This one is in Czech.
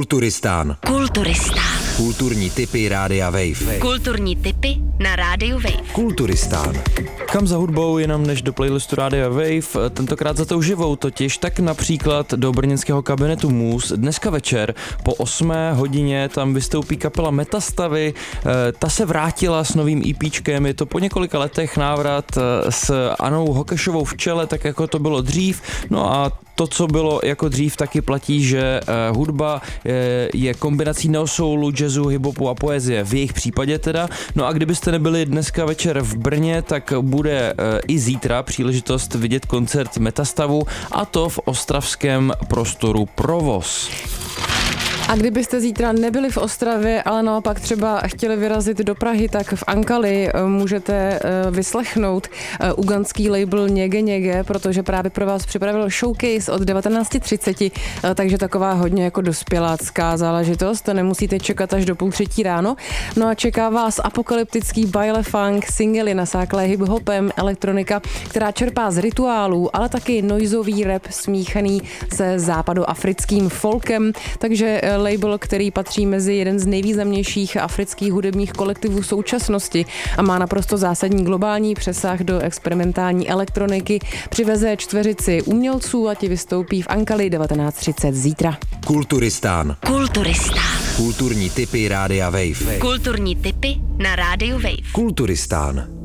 Kulturistán. Kulturní tipy Rádia Wave. Kulturní tipy na Rádiu Wave. Kulturistán. Kam za hudbou jinam než do playlistu Rádia Wave, tentokrát za tou živou totiž, tak například do brněnského kabinetu Muse. Dneska večer po 8 hodině tam vystoupí kapela Metastavy, ta se vrátila s novým EPčkem, je to po několika letech návrat s Anou Hokešovou v čele, tak jako to bylo dřív, no a to, co bylo jako dřív, taky platí, že hudba je kombinací neosoulu, jazzu, hiphopu a poezie, v jejich případě teda. No a kdybyste nebyli dneska večer v Brně, tak bude i zítra příležitost vidět koncert Metastavu, a to v ostravském prostoru Provoz. A kdybyste zítra nebyli v Ostravě, ale naopak třeba chtěli vyrazit do Prahy, tak v Ankali můžete vyslechnout ugandský label Něge Něge, protože právě pro vás připravil showcase od 19:30, takže taková hodně jako dospělácká záležitost, nemusíte čekat až do 2:30 ráno. No a čeká vás apokalyptický baile funk, singly nasáklé hip-hopem, elektronika, která čerpá z rituálů, ale taky noizový rap smíchaný se západoafrickým folkem, takže label, který patří mezi jeden z nejvýznamnějších afrických hudebních kolektivů současnosti a má naprosto zásadní globální přesah do experimentální elektroniky, přiveze čtveřici umělců a ti vystoupí v Ankali 19:30 zítra. Kulturistán. Kulturní tipy Rádia Wave. Kulturní tipy na Rádiu Wave. Kulturistán.